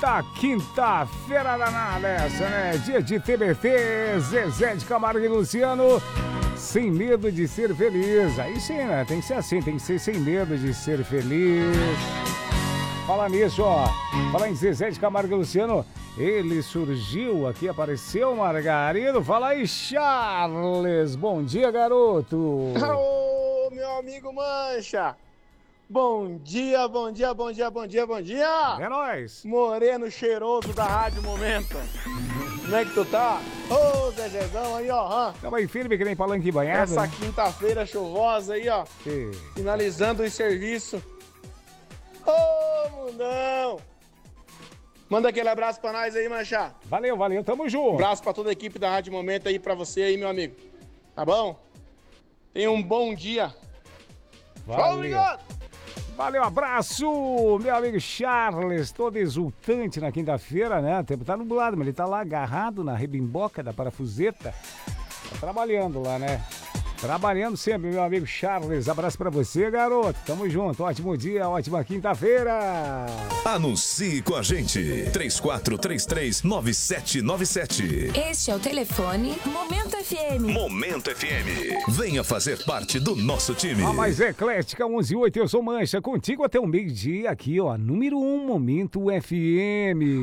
Eita, quinta-feira danada essa, né? Dia de TBT, Zezé de Camargo e Luciano, sem medo de ser feliz. Aí sim, né? Tem que ser assim, tem que ser sem medo de ser feliz. Fala nisso, ó. Fala em Zezé de Camargo e Luciano. Ele surgiu aqui, apareceu, Margarido. Fala aí, Charles. Bom dia, garoto. Ô, meu amigo Mancha. Bom dia, bom dia, bom dia, bom dia, bom dia. É nóis. Moreno cheiroso da Rádio Momento. Como é que tu tá? Ô, Zezezão aí, ó. Tamo aí firme que nem palanque banhado. Essa quinta-feira chuvosa aí, ó. Que... Finalizando o serviço. Ô, mundão. Manda aquele abraço pra nós aí, Mancha. Valeu, valeu, tamo junto. Abraço pra toda a equipe da Rádio Momento aí, pra você aí, meu amigo. Tá bom? Tenha um bom dia. Valeu. Obrigado. Valeu, abraço, meu amigo Charles, todo exultante na quinta-feira, né? O tempo tá nublado, mas ele tá lá agarrado na rebimboca da parafuseta. Tá trabalhando lá, né? Trabalhando sempre, meu amigo Charles. Abraço pra você, garoto. Tamo junto. Ótimo dia, ótima quinta-feira. Anuncie com a gente. 3433-9797. Este é o telefone Momento FM. Momento FM. Venha fazer parte do nosso time. A mais eclética, 11:08, eu sou Mancha. Contigo até o meio-dia aqui, ó. Número 1, Momento FM.